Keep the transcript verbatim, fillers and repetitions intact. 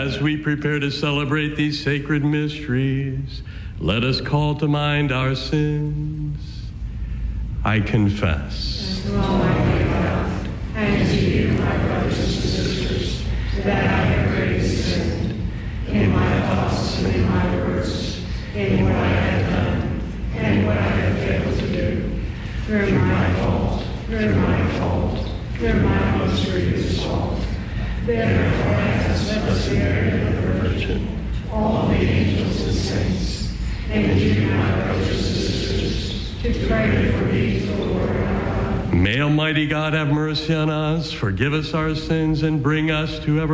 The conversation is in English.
As we prepare to celebrate these sacred mysteries, let us call to mind our sins. I confess. To Almighty God, and to you, my brothers and sisters, that I have greatly sinned in my thoughts and in my words, in what I have done and what I have failed to do, through my fault, through my fault, through my most grievous fault. Therefore I ask Blessed Mary, the Virgin, all the angels and saints, and you, my brothers and sisters, to pray for me to the Lord our God. May Almighty God have mercy on us, forgive us our sins, and bring us to ever